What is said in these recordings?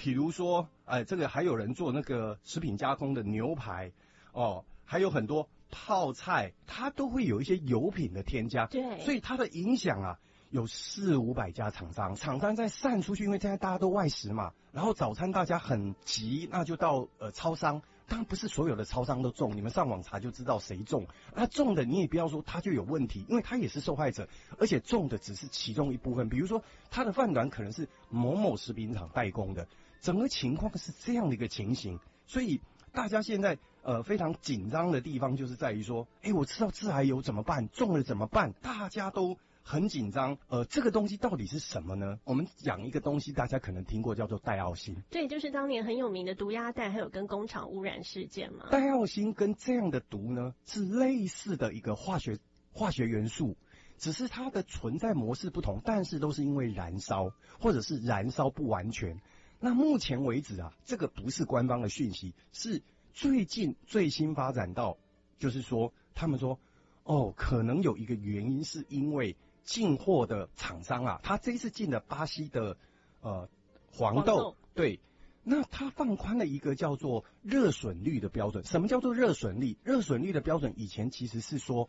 比如说，这个还有人做那个食品加工的牛排，哦，还有很多泡菜，它都会有一些油品的添加， 对， 所以它的影响啊，有400-500家厂商在散出去，因为现在大家都外食嘛，然后早餐大家很急，那就到超商。当然不是所有的超商都中，你们上网查就知道谁中。那中的你也不要说他就有问题，因为他也是受害者，而且中的只是其中一部分。比如说他的饭团可能是某某食品厂代工的，整个情况是这样的一个情形。所以大家现在非常紧张的地方就是在于说，我吃到致癌油怎么办？中了怎么办？大家都很紧张，这个东西到底是什么呢？我们讲一个东西，大家可能听过，叫做戴奥辛。 对，就是当年很有名的毒鸭蛋，还有跟工厂污染事件嘛。 戴奥辛跟这样的毒呢，是类似的一个化学元素，只是它的存在模式不同，但是都是因为燃烧，或者是燃烧不完全。那目前为止啊，这个不是官方的讯息，是最近最新发展到，就是说他们说，可能有一个原因是因为进货的厂商啊，他这一次进了巴西的黄豆，对，那他放宽了一个叫做热损率的标准。什么叫做热损率？热损率的标准以前其实是说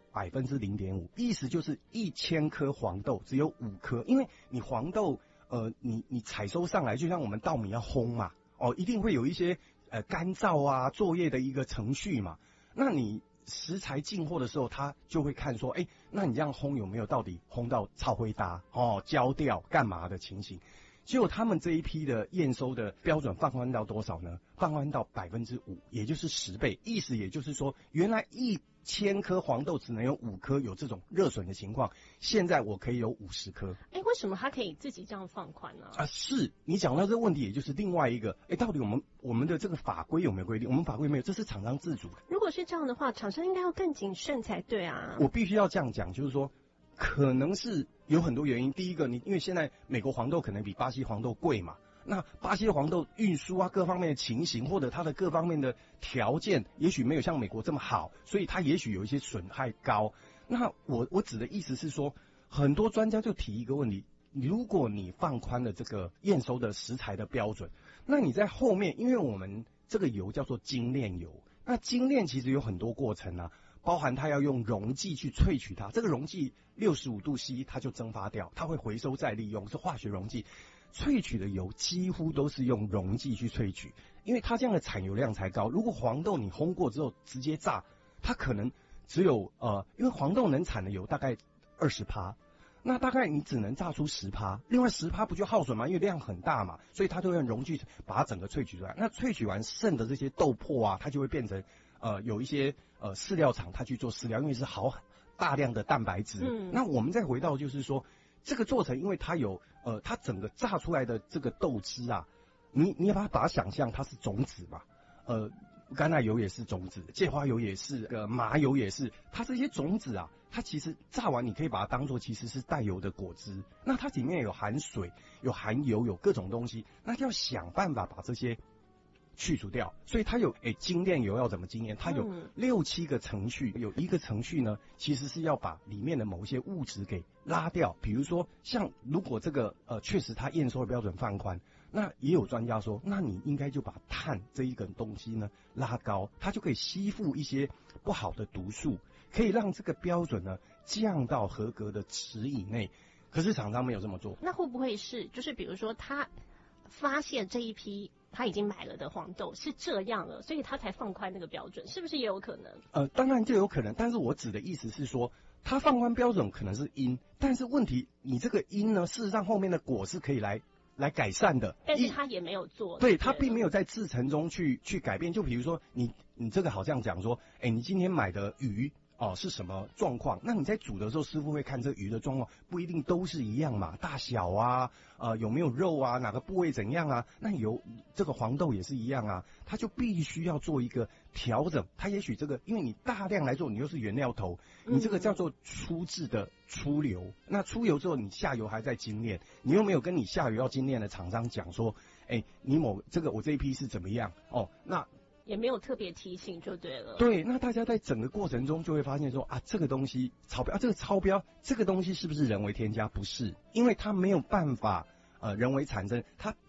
0.5%，意思就是1000颗黄豆只有5颗，因为你黄豆你采收上来，就像我们稻米要烘嘛，一定会有一些干燥啊作业的一个程序嘛，那你食材进货的时候，他就会看说，那你这样烘有没有到底烘到超灰搭焦掉干嘛的情形？结果他们这一批的验收的标准放宽到多少呢？放宽到5%，也就是10倍。意思也就是说，原来1000颗黄豆只能有5颗有这种热损的情况，现在我可以有50颗。 为什么他可以自己这样放宽呢？ 是你讲到这个问题，也就是另外一个，到底我们的这个法规有没有规定？我们法规没有，这是厂商自主。 如果是这样的话，厂商应该要更谨慎才对啊。 我必须要这样讲，就是说，可能是有很多原因。第一个，因为现在美国黄豆可能比巴西黄豆贵嘛，那巴西黄豆运输啊各方面的情形，或者它的各方面的条件，也许没有像美国这么好，所以它也许有一些损害高。那我指的意思是说，很多专家就提一个问题：如果你放宽了这个验收的食材的标准，那你在后面，因为我们这个油叫做精炼油，那精炼其实有很多过程啊。包含它要用溶剂去萃取它，这个溶剂65度 C 它就蒸发掉，它会回收再利用，是化学溶剂。萃取的油几乎都是用溶剂去萃取，因为它这样的产油量才高。如果黄豆你烘过之后直接榨，它可能只有因为黄豆能产的油大概20%，那大概你只能榨出10%，另外10%不就耗损吗？因为量很大嘛，所以它都用溶剂把它整个萃取出来。那萃取完剩的这些豆粕啊，它就会变成有一些饲料厂它去做饲料，因为是好大量的蛋白质。那我们再回到就是说，这个做成，因为它有它整个榨出来的这个豆汁啊，你要把它想象它是种子嘛，橄榄油也是种子，芥花油也是，麻油也是，它这些种子啊，它其实榨完你可以把它当作其实是带油的果汁，那它里面有含水，有含油，有各种东西，那就要想办法把这些去除掉，所以它有精炼油要怎么精炼？它有6-7个程序，有一个程序呢，其实是要把里面的某一些物质给拉掉。比如说，像如果这个确实它验收的标准放宽，那也有专家说，那你应该就把碳这一个东西呢拉高，它就可以吸附一些不好的毒素，可以让这个标准呢降到合格的值以内。可是厂商没有这么做， 那会不会是就是比如说他发现这一批他已经买了的黄豆是这样了，所以他才放宽那个标准，是不是也有可能？ 当然就有可能，但是我指的意思是说，他放宽标准可能是因，但是问题你这个因呢，事实上后面的果是可以来改善的， 但是他也没有做， 对，他并没有在制程中去改变。就比如说你这个好像讲说，你今天买的鱼是什么状况？那你在煮的时候，师傅会看这鱼的状况，不一定都是一样嘛，大小啊，有没有肉啊，哪个部位怎样啊？那这个黄豆也是一样啊，它就必须要做一个调整。它也许这个，因为你大量来做，你又是原料头，你这个叫做初制的出油。那出油之后，你下游还在精炼，你又没有跟你下游要精炼的厂商讲说，你我这一批是怎么样那。 也没有特别提醒就对了。 对，那大家在整个过程中就会发现说这个东西超标，这个超标，这个东西是不是人为添加？不是，因为它没有办法人为产生，它